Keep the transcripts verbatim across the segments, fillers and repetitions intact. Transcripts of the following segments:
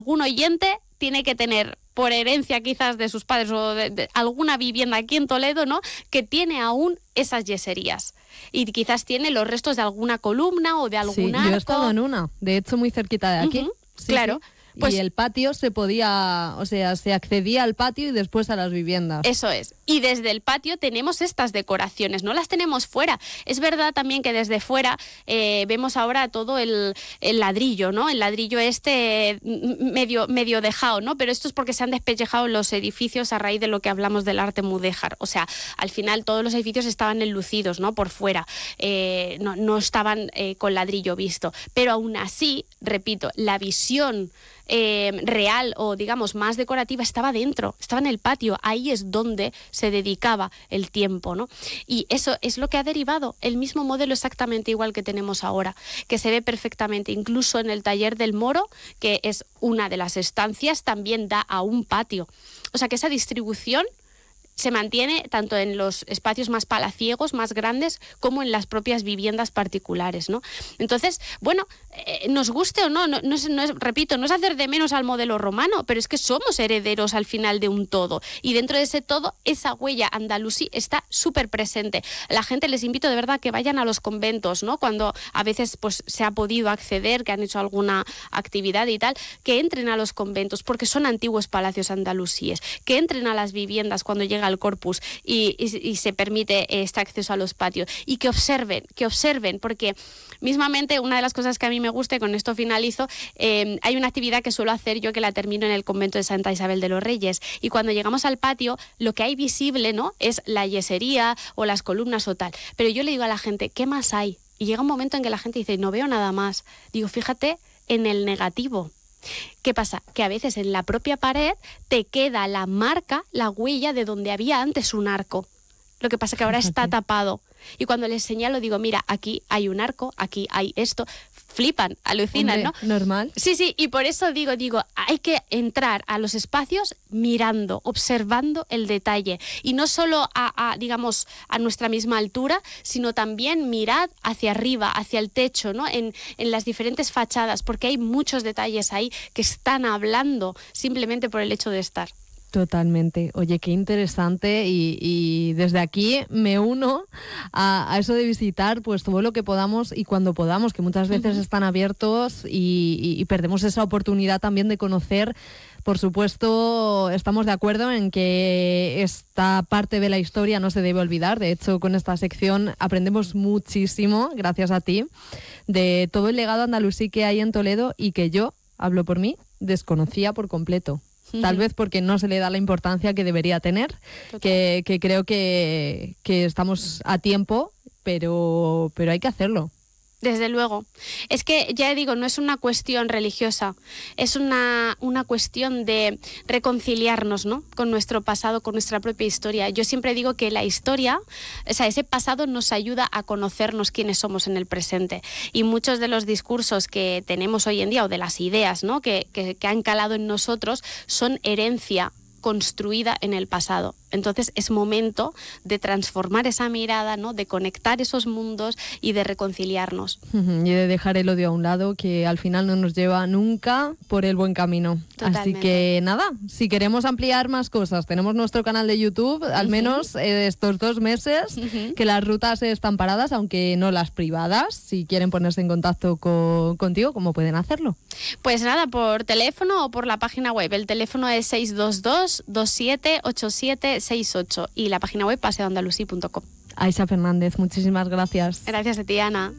algún oyente tiene que tener, por herencia quizás de sus padres o de, de alguna vivienda aquí en Toledo, ¿no?, que tiene aún esas yeserías. Y quizás tiene los restos de alguna columna o de algún sí, arco. Yo he estado en una, de hecho muy cerquita de aquí. Uh-huh, sí, claro. Sí. Pues, y el patio se podía, o sea, se accedía al patio y después a las viviendas. Eso es. Y desde el patio tenemos estas decoraciones, no las tenemos fuera. Es verdad también que desde fuera eh, vemos ahora todo el, el ladrillo, ¿no? El ladrillo este medio, medio dejado, ¿no? Pero esto es porque se han despellejado los edificios a raíz de lo que hablamos del arte mudéjar. O sea, al final todos los edificios estaban enlucidos, ¿no?, por fuera. Eh, no, no estaban eh, con ladrillo visto. Pero aún así, repito, la visión Eh, real o digamos más decorativa estaba dentro, estaba en el patio, ahí es donde se dedicaba el tiempo, ¿no? Y eso es lo que ha derivado el mismo modelo exactamente igual que tenemos ahora, que se ve perfectamente incluso en el taller del Moro, que es una de las estancias, también da a un patio. O sea que esa distribución se mantiene tanto en los espacios más palaciegos, más grandes, como en las propias viviendas particulares, ¿no? Entonces, bueno, eh, nos guste o no, no, no, es, no es, repito, no es hacer de menos al modelo romano, pero es que somos herederos al final de un todo. Y dentro de ese todo, esa huella andalusí está súper presente. La gente, les invito de verdad que vayan a los conventos, ¿no?, cuando a veces pues, se ha podido acceder, que han hecho alguna actividad y tal, que entren a los conventos, porque son antiguos palacios andalusíes, que entren a las viviendas cuando llega al corpus y, y, y se permite este acceso a los patios, y que observen, que observen, porque mismamente una de las cosas que a mí me gusta, y con esto finalizo, eh, hay una actividad que suelo hacer yo que la termino en el convento de Santa Isabel de los Reyes, y cuando llegamos al patio lo que hay visible, ¿no?, es la yesería o las columnas o tal, pero yo le digo a la gente, ¿qué más hay? Y llega un momento en que la gente dice, no veo nada más. Digo, fíjate en el negativo. ¿Qué pasa? Que a veces en la propia pared te queda la marca, la huella de donde había antes un arco. Lo que pasa que ahora está tapado. Y cuando les señalo digo, mira, aquí hay un arco, aquí hay esto. Flipan, alucinan, Hombre, ¿no? Normal. Sí, sí, y por eso digo, digo, hay que entrar a los espacios mirando, observando el detalle. Y no solo a, a, digamos, a nuestra misma altura, sino también mirad hacia arriba, hacia el techo, ¿no?, en, en las diferentes fachadas, porque hay muchos detalles ahí que están hablando simplemente por el hecho de estar. Totalmente. Oye, qué interesante, y, y desde aquí me uno a, a eso de visitar pues todo lo que podamos y cuando podamos, que muchas veces uh-huh. están abiertos y, y, y perdemos esa oportunidad también de conocer. Por supuesto, estamos de acuerdo en que esta parte de la historia no se debe olvidar. De hecho, con esta sección aprendemos muchísimo, gracias a ti, de todo el legado andalusí que hay en Toledo y que yo, hablo por mí, desconocía por completo. Tal vez porque no se le da la importancia que debería tener, que, que creo que, que estamos a tiempo, pero, pero hay que hacerlo. Desde luego. Es que, ya digo, no es una cuestión religiosa, es una, una cuestión de reconciliarnos, ¿no?, con nuestro pasado, con nuestra propia historia. Yo siempre digo que la historia, o sea, ese pasado nos ayuda a conocernos quiénes somos en el presente. Y muchos de los discursos que tenemos hoy en día, o de las ideas, ¿no?, que, que, que han calado en nosotros, son herencia construida en el pasado. Entonces es momento de transformar esa mirada, ¿no?, de conectar esos mundos y de reconciliarnos. Uh-huh. Y de dejar el odio a un lado, que al final no nos lleva nunca por el buen camino. Totalmente. Así que nada, si queremos ampliar más cosas, tenemos nuestro canal de YouTube, al uh-huh. menos eh, estos dos meses, uh-huh. que las rutas están paradas, aunque no las privadas. Si quieren ponerse en contacto con, contigo, ¿cómo pueden hacerlo? Pues nada, por teléfono o por la página web. El teléfono es seis dos dos, dos siete ocho siete seis ocho y la página web paseo andalusí punto com. Aisha Fernández, muchísimas gracias. Gracias a ti, Ana.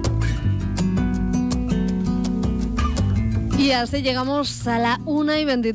Y así llegamos a la una y veintitrés.